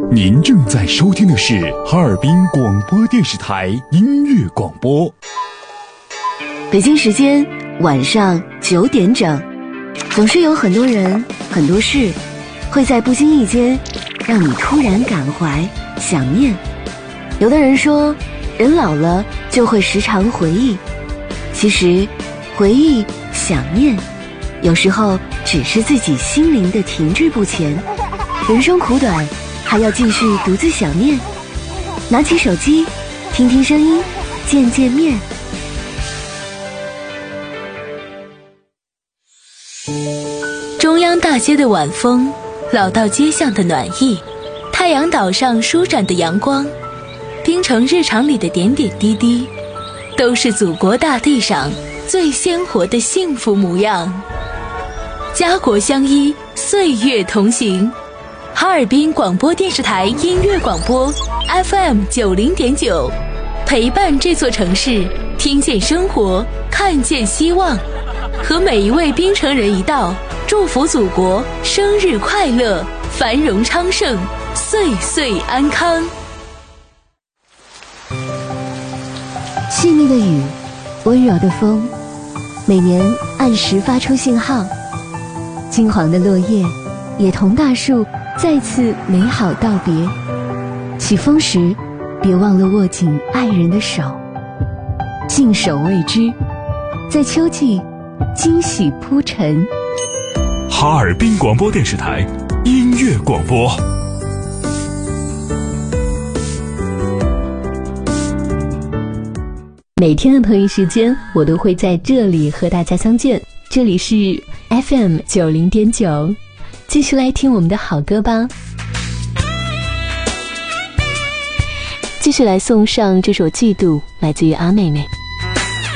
您正在收听的是哈尔滨广播电视台音乐广播。 北京时间晚上9点整，总是有很多人、很多事，会在不经意间让你突然感怀、想念。有的人说，人老了就会时常回忆，其实回忆、想念，有时候只是自己心灵的停滞不前。人生苦短，还要继续独自想念。拿起手机，听听声音，见见面。 中央大街的晚风，老道街巷的暖意，太阳岛上舒展的阳光，冰城日常里的点点滴滴，都是祖国大地上最鲜活的幸福模样。家国相依，岁月同行。哈尔滨广播电视台音乐广播 FM90.9， 陪伴这座城市，听见生活，看见希望，和每一位冰城人一道，祝福祖国生日快乐，繁荣昌盛，岁岁安康。 细腻的雨，温柔的风，每年按时发出信号。金黄的落叶也同大树再次美好道别。起风时，别忘了握紧爱人的手，静守未知，在秋季惊喜铺陈。 哈尔滨广播电视台音乐广播。 每天的同一时间，我都会在这里和大家相见。这里是 FM90.9， 继续来听我们的好歌吧。继续来送上这首《嫉妒》，来自于阿妹妹。